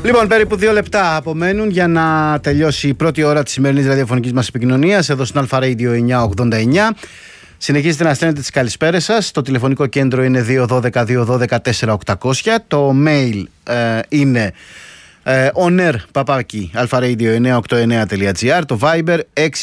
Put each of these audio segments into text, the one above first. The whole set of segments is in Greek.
Λοιπόν, περίπου 2 λεπτά απομένουν για να τελειώσει η πρώτη ώρα της σημερινής ραδιοφωνικής μας επικοινωνίας εδώ στην Αλφα Radio 989. Συνεχίζετε να στέλνετε τις καλησπέρες σας. Το τηλεφωνικό κέντρο είναι 212-212-4800. Το mail είναι onair@alfaradio989.gr. Το Viber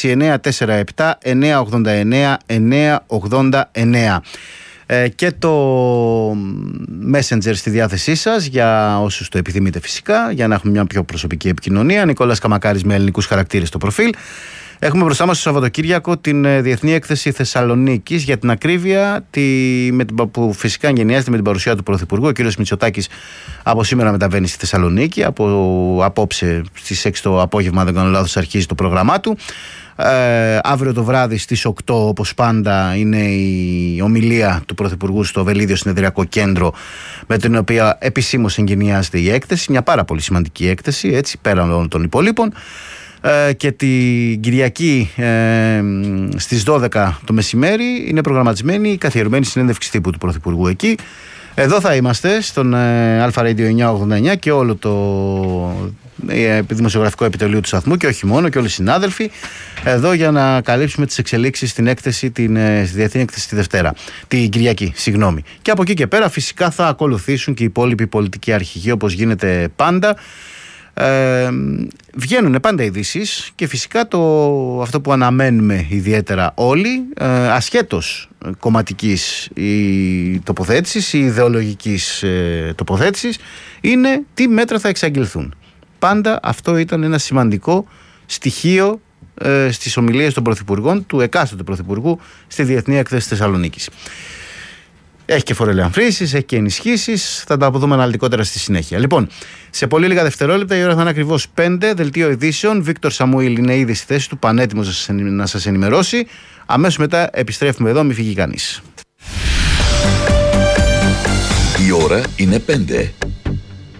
6947-989-989. Και το Messenger στη διάθεσή σας για όσους το επιθυμείτε φυσικά, για να έχουμε μια πιο προσωπική επικοινωνία. Νικόλας Καμακάρης με ελληνικούς χαρακτήρες στο προφίλ. Έχουμε μπροστά μας το Σαββατοκύριακο την Διεθνή Έκθεση Θεσσαλονίκης, για την ακρίβεια, που φυσικά εγγενιάζεται με την παρουσία του Πρωθυπουργού. Ο κ. Μητσοτάκης από σήμερα μεταβαίνει στη Θεσσαλονίκη. Από απόψε στις 6 το απόγευμα, αν δεν κάνω λάθος, αρχίζει το πρόγραμμά του. Αύριο το βράδυ στις 8, όπως πάντα, είναι η ομιλία του Πρωθυπουργού στο Βελίδιο Συνεδριακό Κέντρο, με την οποία επισήμως εγκαινιάζεται η έκθεση. Μια πάρα πολύ σημαντική έκθεση, έτσι, πέραν όλων των υπολείπων. Και την Κυριακή στις 12 το μεσημέρι είναι προγραμματισμένη η καθιερωμένη συνέντευξη τύπου του Πρωθυπουργού εκεί. Εδώ θα είμαστε στον Αλφα Radio 989 και όλο το δημοσιογραφικό επιτελείο του σταθμού, και όχι μόνο, και όλοι οι συνάδελφοι εδώ, για να καλύψουμε τις εξελίξεις στην έκθεση, στη Διεθνή Έκθεση την Κυριακή, συγγνώμη. Και από εκεί και πέρα φυσικά θα ακολουθήσουν και οι υπόλοιποι πολιτικοί αρχηγοί, όπως γίνεται πάντα. Βγαίνουν πάντα ειδήσεις και φυσικά αυτό που αναμένουμε ιδιαίτερα όλοι, ασχέτως κομματικής τοποθέτησης ή ιδεολογικής τοποθέτησης, είναι τι μέτρα θα εξαγγελθούν. Πάντα αυτό ήταν ένα σημαντικό στοιχείο στις ομιλίες των πρωθυπουργών, του εκάστοτε πρωθυπουργού, στη Διεθνή Έκθεση Θεσσαλονίκης. Έχει και φορολεαμφρύσεις, έχει και ενισχύσεις. Θα τα αποδούμε αναλυτικότερα στη συνέχεια. Λοιπόν, σε πολύ λίγα δευτερόλεπτα η ώρα θα είναι ακριβώς 5. Δελτίο ειδήσεων. Βίκτορ Σαμούιλ είναι ήδη στη θέση του, πανέτοιμος να σας ενημερώσει. Αμέσως μετά επιστρέφουμε εδώ, μη φύγει κανείς. Η ώρα είναι 5.